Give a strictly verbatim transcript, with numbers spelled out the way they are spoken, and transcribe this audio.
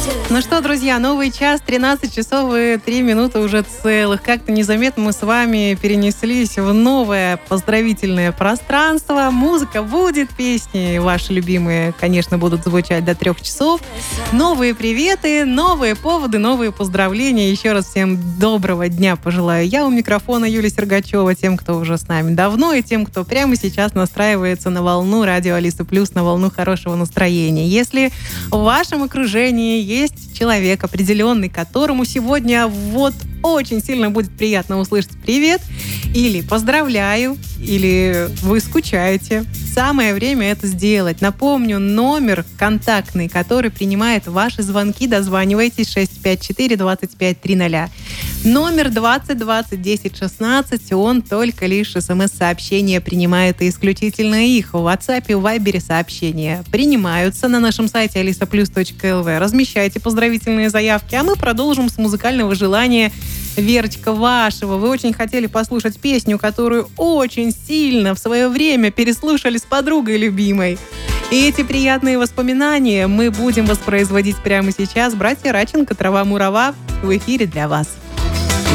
Ну что, друзья, новый час, тринадцать часов и три минуты уже целых. Как-то незаметно мы с вами перенеслись в новое поздравительное пространство. Музыка будет, песни ваши любимые, конечно, будут звучать до трех часов. Новые приветы, новые поводы, новые поздравления. Еще раз всем доброго дня пожелаю. Я у микрофона Юлия Сергачева, тем, кто уже с нами давно, и тем, кто прямо сейчас настраивается на волну радио Алиса Плюс, на волну хорошего настроения. Если в вашем окружении есть человек определенный, которому сегодня вот очень сильно будет приятно услышать привет, или поздравляю, или вы скучаете. Самое время это сделать. Напомню, номер контактный, который принимает ваши звонки. Дозванивайтесь шесть пять четыре двадцать пять триста. Номер двадцать двадцать десять шестнадцать. Он только лишь смс-сообщения принимает, и исключительно их. В WhatsApp и Viber сообщения принимаются на нашем сайте алиса плюс точка эл ви. Размещайте поздравительные заявки, а мы продолжим с музыкального желания. Верочка, вашего. Вы очень хотели послушать песню, которую очень сильно в свое время переслушали с подругой любимой. И эти приятные воспоминания мы будем воспроизводить прямо сейчас. Братья Радченко, «Трава-мурава» в эфире для вас.